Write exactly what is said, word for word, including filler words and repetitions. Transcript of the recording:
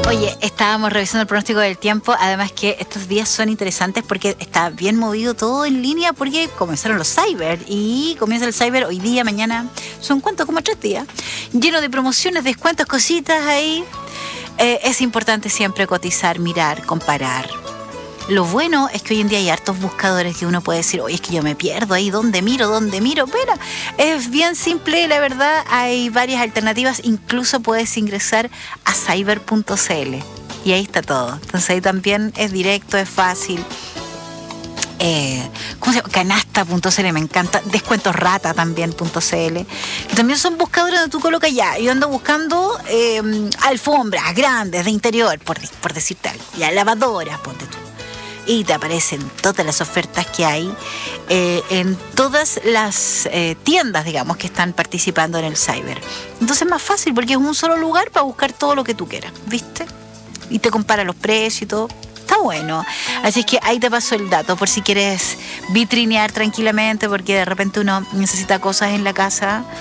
Oye, estábamos revisando el pronóstico del tiempo, además que estos días son interesantes porque está bien movido todo en línea porque comenzaron los cyber y comienza el cyber hoy día, mañana, son cuánto, como tres días, lleno de promociones, descuentos, cositas ahí. Eh, es importante siempre cotizar, mirar, comparar. Lo bueno es que hoy en día hay hartos buscadores que uno puede decir, oye, es que yo me pierdo ahí, ¿dónde miro? ¿Dónde miro? Bueno, es bien simple, la verdad, hay varias alternativas, incluso puedes ingresar a cyber punto c l y ahí está todo. Entonces ahí también es directo, es fácil. Eh, ¿Cómo se llama? Canasta punto c l, me encanta. Descuentos rata también punto c l. También son buscadores donde tú colocas ya. Yo ando buscando eh, alfombras grandes de interior, por, por decirte algo. Ya, lavadoras, ponte tú. Y te aparecen todas las ofertas que hay eh, en todas las eh, tiendas, digamos, que están participando en el cyber. Entonces es más fácil porque es un solo lugar para buscar todo lo que tú quieras, ¿viste? Y te compara los precios y todo. Está bueno. Así es que ahí te paso el dato por si quieres vitrinear tranquilamente porque de repente uno necesita cosas en la casa